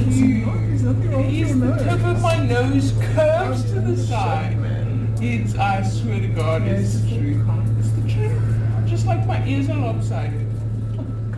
There's nothing wrong with your The nose. tip of my nose curves to the side. It's, I swear to God, it's the truth. It's the truth. Just like my ears are lopsided.